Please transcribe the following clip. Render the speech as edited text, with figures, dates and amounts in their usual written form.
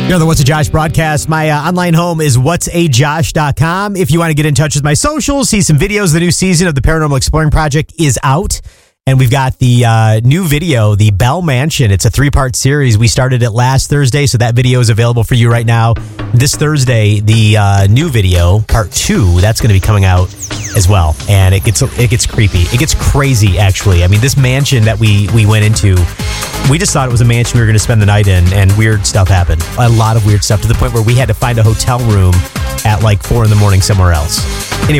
You're on the What's a Josh broadcast. My online home is whatsajosh.com. If you want to get in touch with my socials, see some videos, the new season of the Paranormal Exploring Project is out. And we've got the new video, the Bell Mansion. It's a 3-part series. We started it last Thursday, so that video is available for you right now. This Thursday, the new video, part 2, that's going to be coming out as well. And it gets creepy. It gets crazy, actually. I mean, this mansion that we went into, we just thought it was a mansion we were going to spend the night in, and weird stuff happened. A lot of weird stuff, to the point where we had to find a hotel room at like 4 in the morning somewhere else. Anyway.